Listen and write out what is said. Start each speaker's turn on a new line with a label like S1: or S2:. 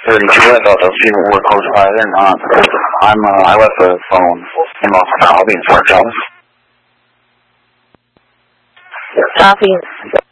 S1: 32, I thought those people were close by. They're not. I left the phone in my hobby in Fort Jones.
S2: Copy.